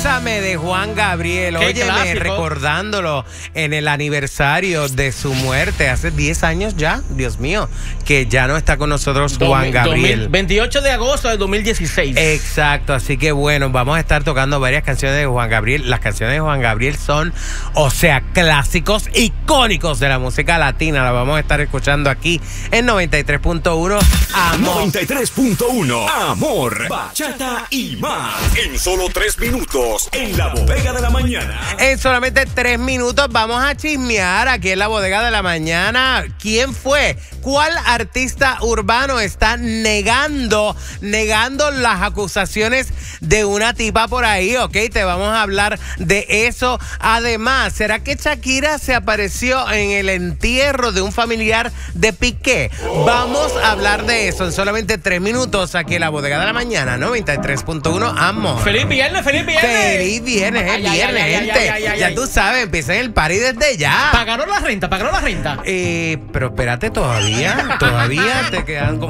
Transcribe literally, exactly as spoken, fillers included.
Bésame de Juan Gabriel. Qué Óyeme, clásico. recordándolo en el aniversario de su muerte hace diez años ya, Dios mío, que ya no está con nosotros Juan Gabriel. veintiocho de agosto del dos mil dieciséis. Exacto, así que bueno, vamos a estar tocando varias canciones de Juan Gabriel. Las canciones de Juan Gabriel son, o sea, clásicos icónicos de la música latina. La vamos a estar escuchando aquí en noventa y tres punto uno Amor. noventa y tres punto uno Amor, bachata y más. En solo tres minutos, en la bodega de la mañana. En solamente tres minutos vamos a chismear aquí en la bodega de la mañana. ¿Quién fue? ¿Cuál artista urbano está negando, negando las acusaciones de una tipa por ahí? Ok, te vamos a hablar de eso. Además, ¿será que Shakira se apareció en el entierro de un familiar de Piqué? Vamos a hablar de eso en solamente tres minutos aquí en la bodega de la mañana, noventa y tres punto uno Amor. ¡Feliz viernes, feliz viernes! ¡Feliz viernes, es Ay, ay, viernes, ay, ay, gente! ay, ay, ay, Ya ay. tú sabes, empieza el party desde ya. ¿Pagaron la renta? ¿Pagaron la renta? Eh, pero espérate, todavía, todavía te quedan como